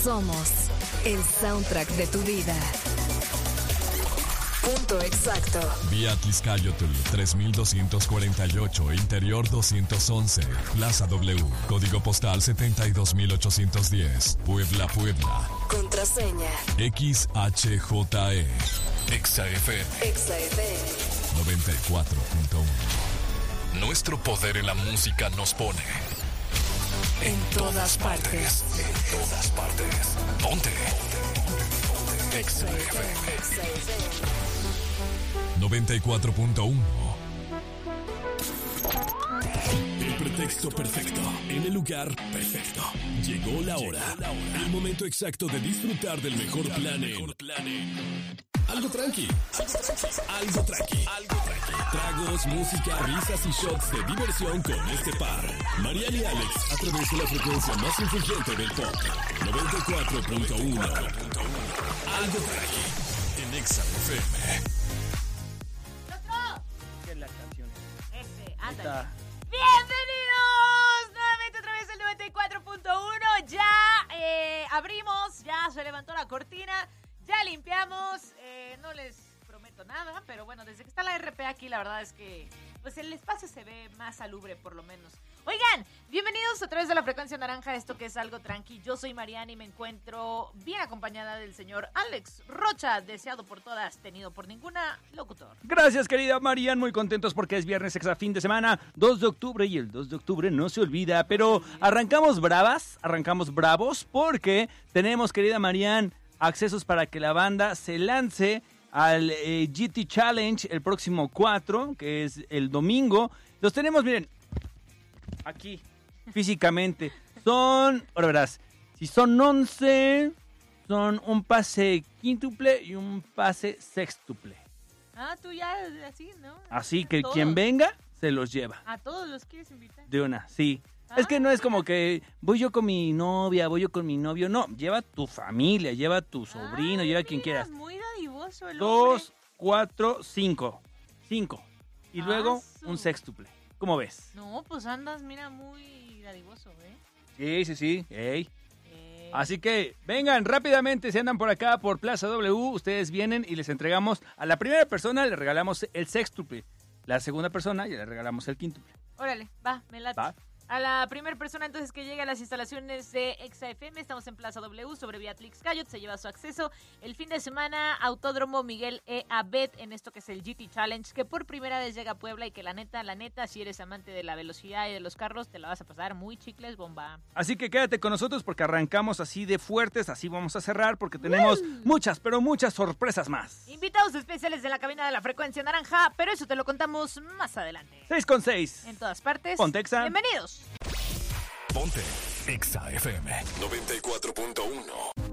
Somos el soundtrack de tu vida. Punto exacto. Vía Tliscayotl 3248, Interior 211, Plaza W, Código Postal 72810, Puebla, Puebla. Contraseña XHJE. XAFM. 94.1. Nuestro poder en la música nos pone en todas partes. En todas partes. Ponte. XAFM 94.1. El pretexto perfecto, en el lugar perfecto. Llegó la hora. El momento exacto de disfrutar del mejor plan en Algo tranqui. Algo tranqui. Tragos, música, risas y shots de diversión con este par. Mariana y Alex a través de la frecuencia más influyente del pop. 94.1. Algo tranqui. En XAFM. ¿Qué es la canción? Ándale. Bienvenidos nuevamente a través del 94.1. Ya abrimos, ya se levantó la cortina, ya limpiamos. No les prometo nada, pero bueno, desde que está la RP aquí, la verdad es que pues el espacio se ve más salubre por lo menos. Oigan, bienvenidos a través de la frecuencia naranja, esto que es Algo Tranqui. Yo soy Mariana y me encuentro bien acompañada del señor Alex Rocha, deseado por todas, tenido por ninguna, locutor. Gracias, querida Marian, muy contentos porque es viernes extra fin de semana, 2 de octubre, y el 2 de octubre no se olvida, pero arrancamos bravos, porque tenemos, querida Marian, accesos para que la banda se lance al GT Challenge el próximo 4, que es el domingo. Los tenemos, miren, aquí, físicamente. Ahora verás, si son 11, son un pase quíntuple y un pase sextuple. Ah, tú ya así, ¿no? Así que ¿Todos? quien venga, se los lleva. ¿A todos los quieres invitar? De una, sí. Es que no es como que voy yo con mi novia, voy yo con mi novio. No, lleva tu familia, lleva tu sobrino, lleva quien quieras. Muy dadivoso el 2, 4, 5. 5. Y luego un sextuple. ¿Cómo ves? No, pues andas, mira, muy dadivoso, ¿eh? Sí. Ey. Así que vengan rápidamente, si andan por acá, por Plaza W, ustedes vienen y les entregamos a la primera persona, le regalamos el sextuple. La segunda persona, ya le regalamos el quíntuple. Órale, va, me late. Va. A la primera persona entonces que llega a las instalaciones de XAFM, estamos en Plaza W sobre vía Tliscayotl, se lleva su acceso el fin de semana Autódromo Miguel E. Abed en esto que es el GT Challenge, que por primera vez llega a Puebla y que la neta, si eres amante de la velocidad y de los carros, te la vas a pasar muy chicles, bomba. Así que quédate con nosotros porque arrancamos así de fuertes, así vamos a cerrar porque tenemos muchas, pero muchas sorpresas más. Invitados especiales de la cabina de la frecuencia naranja, pero eso te lo contamos más adelante. 6.6. En todas partes. Ponte Exa. Bienvenidos. Ponte XAFM 94.1.